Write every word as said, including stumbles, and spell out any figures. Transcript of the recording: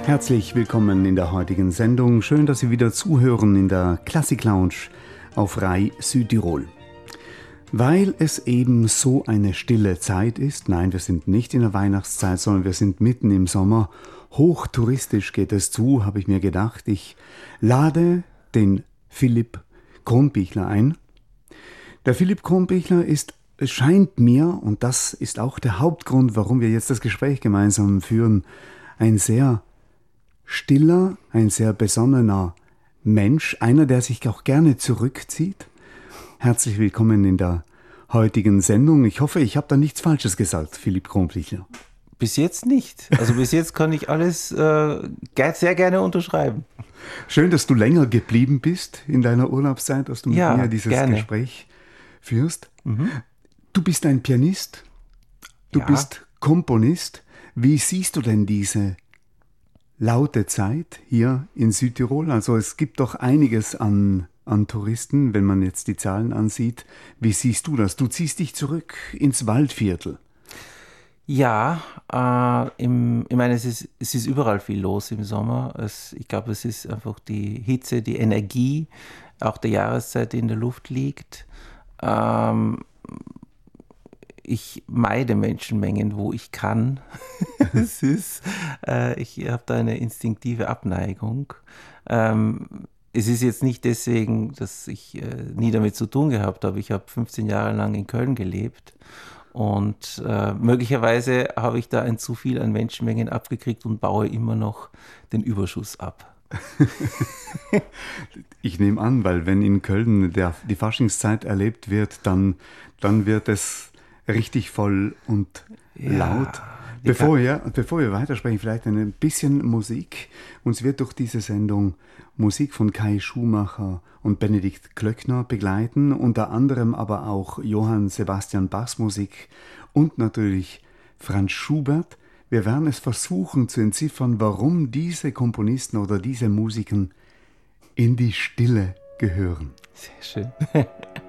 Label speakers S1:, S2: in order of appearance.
S1: Herzlich willkommen in der heutigen Sendung. Schön, dass Sie wieder zuhören in der Klassik Lounge auf Rai Südtirol. Weil es eben so eine stille Zeit ist, nein, wir sind nicht in der Weihnachtszeit, sondern wir sind mitten im Sommer, hochtouristisch geht es zu, habe ich mir gedacht, ich lade den Philipp Kronbichler ein. Der Philipp Kronbichler ist, es scheint mir, und das ist auch der Hauptgrund, warum wir jetzt das Gespräch gemeinsam führen, ein sehr stiller, ein sehr besonnener Mensch, einer, der sich auch gerne zurückzieht. Herzlich willkommen in der heutigen Sendung. Ich hoffe, ich habe da nichts Falsches gesagt, Philipp Kronbichler.
S2: Bis jetzt nicht. Also bis jetzt kann ich alles äh, sehr gerne unterschreiben.
S1: Schön, dass du länger geblieben bist in deiner Urlaubszeit, dass du mit
S2: ja,
S1: mir dieses
S2: gerne.
S1: Gespräch führst.
S2: Mhm.
S1: Du bist ein Pianist, du
S2: Ja.
S1: bist Komponist. Wie siehst du denn diese laute Zeit hier in Südtirol? Also es gibt doch einiges an, an Touristen, wenn man jetzt die Zahlen ansieht. Wie siehst du das? Du ziehst dich zurück ins Waldviertel.
S2: Ja, äh, im, ich meine, es ist, es ist überall viel los im Sommer. Es, ich glaube, es ist einfach die Hitze, die Energie, auch der Jahreszeit, die in der Luft liegt. Ähm, Ich meide Menschenmengen, wo ich kann. es ist, äh, ich habe da eine instinktive Abneigung. Ähm, es ist jetzt nicht deswegen, dass ich äh, nie damit zu tun gehabt habe. Ich habe fünfzehn Jahre lang in Köln gelebt und äh, möglicherweise habe ich da ein zu viel an Menschenmengen abgekriegt und baue immer noch den Überschuss ab.
S1: Ich nehme an, weil wenn in Köln der, die Faschingszeit erlebt wird, dann, dann wird es richtig voll und
S2: Ja,
S1: laut.
S2: die
S1: Bevor wir, bevor wir weitersprechen, vielleicht ein bisschen Musik. Uns wird durch diese Sendung Musik von Kai Schumacher und Benedikt Klöckner begleiten, unter anderem aber auch Johann Sebastian Bachs Musik und natürlich Franz Schubert. Wir werden es versuchen zu entziffern, warum diese Komponisten oder diese Musiker in die Stille gehören.
S2: Sehr schön.